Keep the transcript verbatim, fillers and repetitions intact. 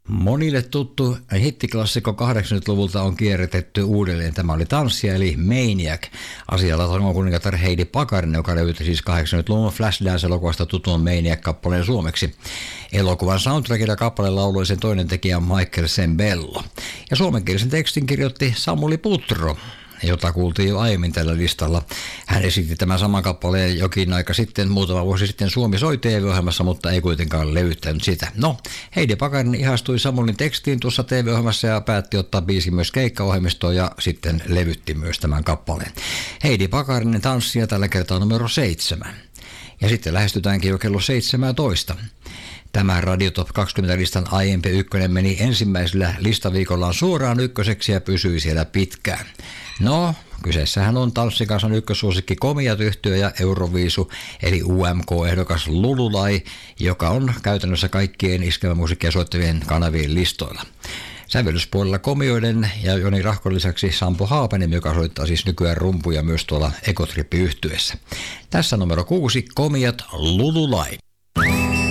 Monille tuttu hittiklassikko kahdeksankymmentäluvulta on kierrätetty uudelleen. Tämä oli Tanssia eli Maniac. Asialla on kuningatar Heidi Pakarinen, joka löytyi siis kahdeksankymmentäluvun Flashdance-elokuvasta tutun Maniac-kappaleen suomeksi. Elokuvan soundtrackilla kappaleen lauloi sen toinen tekijä Michael Sembello. Ja suomenkielisen tekstin kirjoitti Samuli Putro, jota kuultiin jo aiemmin tällä listalla. Hän esitti tämän saman kappaleen jokin aika sitten, muutama vuosi sitten Suomi soi T V-ohjelmassa, mutta ei kuitenkaan levyttänyt sitä. No, Heidi Pakarinen ihastui Samulin tekstiin tuossa T V-ohjelmassa ja päätti ottaa biisin myös keikkaohjelmistoon ja sitten levytti myös tämän kappaleen. Heidi Pakarinen Tanssia tällä kertaa numero seitsemän. Ja sitten lähestytäänkin jo kello seitsemäntoista. Tämä Radio Top kaksikymmentä-listan aiempi ykkönen meni ensimmäisellä listaviikollaan suoraan ykköseksi ja pysyi siellä pitkään. No, kyseessähän on tanssikansan ykkössuosikki Komiat yhtye ja Euroviisu, eli U M K-ehdokas Lululai, joka on käytännössä kaikkien iskelmämusiikkia soittavien kanavien listoilla. Sävellyspuolella Komioiden ja Joni Rahkon lisäksi Sampo Haapanen, joka soittaa siis nykyään rumpuja myös tuolla Ekotrippi-yhtyeessä. Tässä numero kuusi, Komiat, Lululai.